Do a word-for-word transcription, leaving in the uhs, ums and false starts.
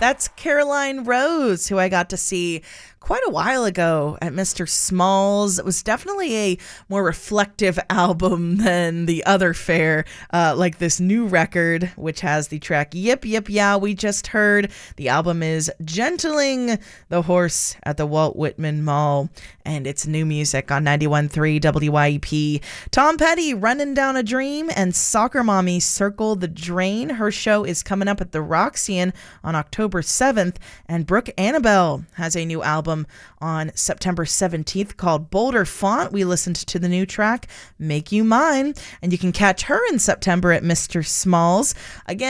That's Caroline Rose, who I got to see quite a while ago at Mister Smalls. It was definitely a more reflective album than the other fair, uh, like this new record, which has the track Yip Yip Yeah we just heard. The album is Gentling the Horse at the Walt Whitman Mall, and it's new music on ninety-one point three W Y E P. Tom Petty, Running Down a Dream, and Soccer Mommy, Circle the Drain. Her show is coming up at the Roxy on October seventh, and Brooke Annabelle has a new album on September seventeenth called Bolder Font. We listened to the new track Make You Mine, and you can catch her in September at Mister Smalls. Again,